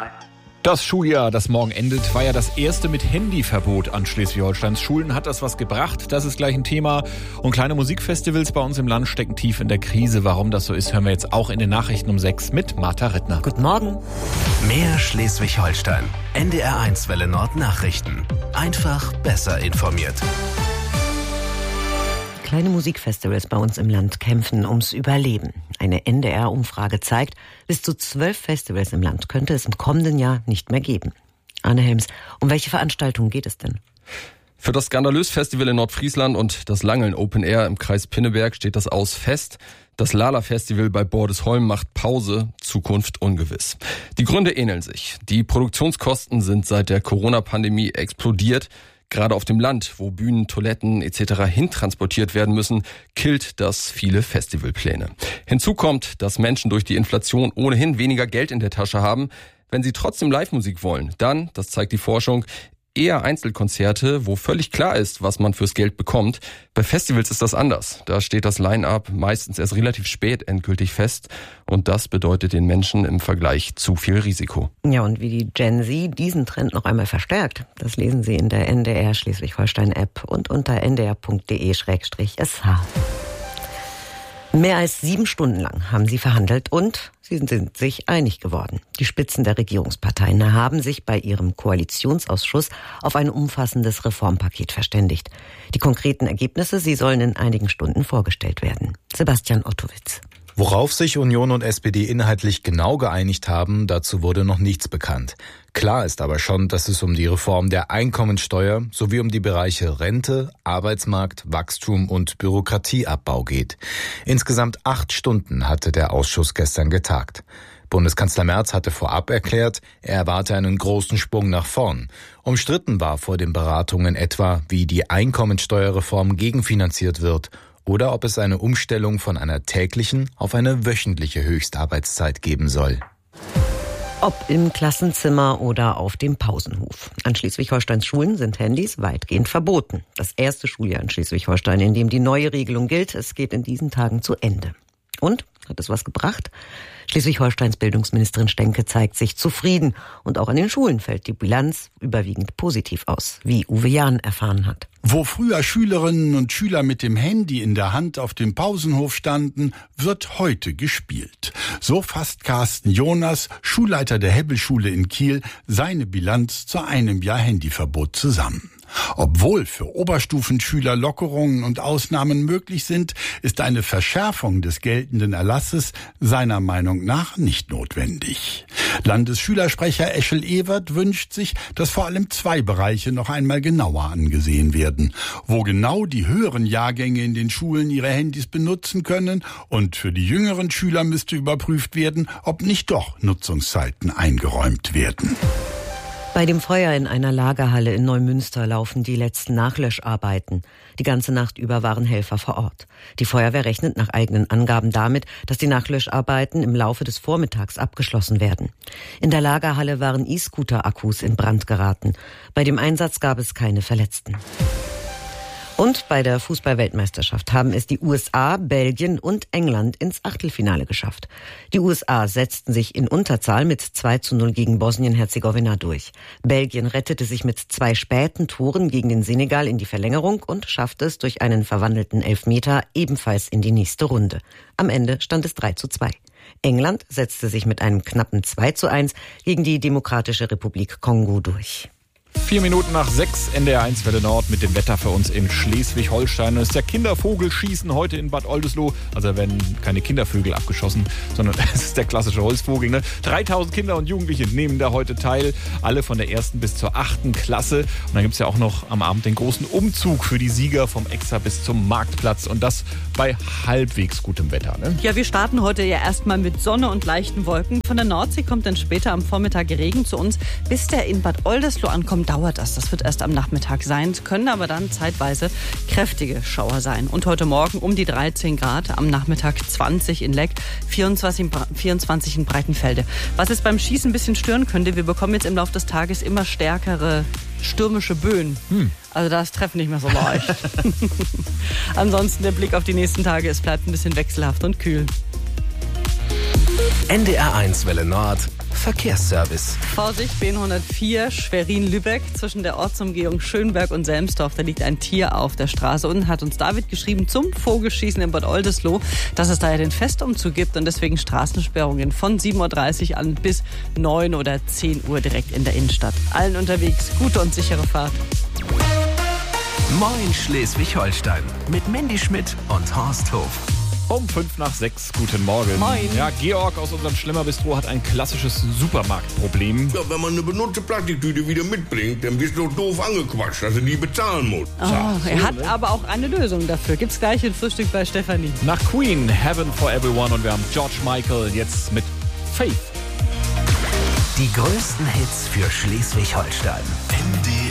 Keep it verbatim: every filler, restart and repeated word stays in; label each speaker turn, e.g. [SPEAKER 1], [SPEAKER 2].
[SPEAKER 1] Das Schuljahr, das morgen endet, war ja das erste mit Handyverbot an Schleswig-Holsteins Schulen. Hat das was gebracht? Das ist gleich ein Thema. Und kleine Musikfestivals bei uns im Land stecken tief in der Krise. Warum das so ist, hören wir jetzt auch in den Nachrichten um sechs mit Martha Rittner.
[SPEAKER 2] Guten Morgen.
[SPEAKER 3] Mehr Schleswig-Holstein. N D R eins Welle Nord Nachrichten. Einfach besser informiert.
[SPEAKER 2] Kleine Musikfestivals bei uns im Land kämpfen ums Überleben. Eine N D R-Umfrage zeigt, bis zu zwölf Festivals im Land könnte es im kommenden Jahr nicht mehr geben. Arne Helms, um welche Veranstaltungen geht es denn?
[SPEAKER 4] Für das Skandalös-Festival in Nordfriesland und das Langeln Open Air im Kreis Pinneberg steht das Aus fest. Das Lala-Festival bei Bordesholm macht Pause, Zukunft ungewiss. Die Gründe ähneln sich. Die Produktionskosten sind seit der Corona-Pandemie explodiert. Gerade auf dem Land, wo Bühnen, Toiletten et cetera hintransportiert werden müssen, killt das viele Festivalpläne. Hinzu kommt, dass Menschen durch die Inflation ohnehin weniger Geld in der Tasche haben. Wenn sie trotzdem Live-Musik wollen, dann, das zeigt die Forschung, eher Einzelkonzerte, wo völlig klar ist, was man fürs Geld bekommt. Bei Festivals ist das anders. Da steht das Line-Up meistens erst relativ spät endgültig fest. Und das bedeutet den Menschen im Vergleich zu viel Risiko.
[SPEAKER 2] Ja, und wie die Gen Z diesen Trend noch einmal verstärkt, das lesen Sie in der N D R Schleswig-Holstein-App und unter n d r punkt d e slash s h. Mehr als sieben Stunden lang haben sie verhandelt und sie sind sich einig geworden. Die Spitzen der Regierungsparteien haben sich bei ihrem Koalitionsausschuss auf ein umfassendes Reformpaket verständigt. Die konkreten Ergebnisse, sie sollen in einigen Stunden vorgestellt werden. Sebastian Ottowitz.
[SPEAKER 5] Worauf sich Union und S P D inhaltlich genau geeinigt haben, dazu wurde noch nichts bekannt. Klar ist aber schon, dass es um die Reform der Einkommensteuer sowie um die Bereiche Rente, Arbeitsmarkt, Wachstum und Bürokratieabbau geht. Insgesamt acht Stunden hatte der Ausschuss gestern getagt. Bundeskanzler Merz hatte vorab erklärt, er erwarte einen großen Sprung nach vorn. Umstritten war vor den Beratungen etwa, wie die Einkommensteuerreform gegenfinanziert wird oder ob es eine Umstellung von einer täglichen auf eine wöchentliche Höchstarbeitszeit geben soll.
[SPEAKER 2] Ob im Klassenzimmer oder auf dem Pausenhof. An Schleswig-Holsteins Schulen sind Handys weitgehend verboten. Das erste Schuljahr in Schleswig-Holstein, in dem die neue Regelung gilt, es geht in diesen Tagen zu Ende. Und? Hat es was gebracht? Schleswig-Holsteins Bildungsministerin Stenke zeigt sich zufrieden. Und auch an den Schulen fällt die Bilanz überwiegend positiv aus, wie Uwe Jahn erfahren hat.
[SPEAKER 6] Wo früher Schülerinnen und Schüler mit dem Handy in der Hand auf dem Pausenhof standen, wird heute gespielt. So fasst Carsten Jonas, Schulleiter der Hebbelschule in Kiel, seine Bilanz zu einem Jahr Handyverbot zusammen. Obwohl für Oberstufenschüler Lockerungen und Ausnahmen möglich sind, ist eine Verschärfung des geltenden Erlasses seiner Meinung nach nicht notwendig. Landesschülersprecher Eschel Ewert wünscht sich, dass vor allem zwei Bereiche noch einmal genauer angesehen werden. Wo genau die höheren Jahrgänge in den Schulen ihre Handys benutzen können und für die jüngeren Schüler müsste überprüft werden, ob nicht doch Nutzungszeiten eingeräumt werden.
[SPEAKER 2] Bei dem Feuer in einer Lagerhalle in Neumünster laufen die letzten Nachlöscharbeiten. Die ganze Nacht über waren Helfer vor Ort. Die Feuerwehr rechnet nach eigenen Angaben damit, dass die Nachlöscharbeiten im Laufe des Vormittags abgeschlossen werden. In der Lagerhalle waren E-Scooter-Akkus in Brand geraten. Bei dem Einsatz gab es keine Verletzten. Und bei der Fußball-Weltmeisterschaft haben es die U S A, Belgien und England ins Achtelfinale geschafft. Die U S A setzten sich in Unterzahl mit zwei zu null gegen Bosnien-Herzegowina durch. Belgien rettete sich mit zwei späten Toren gegen den Senegal in die Verlängerung und schaffte es durch einen verwandelten Elfmeter ebenfalls in die nächste Runde. Am Ende stand es drei zu zwei. England setzte sich mit einem knappen zwei zu eins gegen die Demokratische Republik Kongo durch.
[SPEAKER 1] Vier Minuten nach sechs, N D R eins Welle Nord mit dem Wetter für uns in Schleswig-Holstein. Es ist ja Kindervogelschießen heute in Bad Oldesloe. Also da werden keine Kindervögel abgeschossen, sondern es ist der klassische Holzvogel. Ne? dreitausend Kinder und Jugendliche nehmen da heute teil. Alle von der ersten bis zur achten Klasse. Und dann gibt es ja auch noch am Abend den großen Umzug für die Sieger vom Exer bis zum Marktplatz. Und das bei halbwegs gutem Wetter. Ne?
[SPEAKER 7] Ja, wir starten heute ja erstmal mit Sonne und leichten Wolken. Von der Nordsee kommt dann später am Vormittag Regen zu uns. Bis der in Bad Oldesloe ankommt, dauert das. Das wird erst am Nachmittag sein, können aber dann zeitweise kräftige Schauer sein. Und heute Morgen um die dreizehn Grad, am Nachmittag zwanzig in Leck, vierundzwanzig in Breitenfelde. Was es beim Schießen ein bisschen stören könnte, wir bekommen jetzt im Laufe des Tages immer stärkere stürmische Böen. Hm. Also da ist Treffen nicht mehr so leicht. Ansonsten der Blick auf die nächsten Tage, es bleibt ein bisschen wechselhaft und kühl.
[SPEAKER 3] N D R eins Welle Nord Verkehrsservice.
[SPEAKER 7] Vorsicht, B hundertvier Schwerin-Lübeck zwischen der Ortsumgehung Schönberg und Selmsdorf. Da liegt ein Tier auf der Straße. Unten hat uns David geschrieben zum Vogelschießen in Bad Oldesloe, dass es da ja den Festumzug gibt und deswegen Straßensperrungen von sieben Uhr dreißig an bis neun oder zehn Uhr direkt in der Innenstadt. Allen unterwegs gute und sichere Fahrt.
[SPEAKER 3] Moin Schleswig-Holstein mit Mandy Schmidt und Horst Hof.
[SPEAKER 1] Um fünf nach sechs, guten Morgen.
[SPEAKER 7] Moin.
[SPEAKER 1] Ja, Georg aus unserem Schlemmerbistro hat ein klassisches Supermarktproblem.
[SPEAKER 8] Ja, wenn man eine benutzte Plastiktüte wieder mitbringt, dann wirst du doof angequatscht, dass du die bezahlen musst.
[SPEAKER 7] Oh, er hat aber auch eine Lösung dafür. Gibt's gleich ein Frühstück bei Stefanie.
[SPEAKER 1] Nach Queen, Heaven for Everyone, und wir haben George Michael jetzt mit Faith.
[SPEAKER 3] Die größten Hits für Schleswig-Holstein.
[SPEAKER 9] N D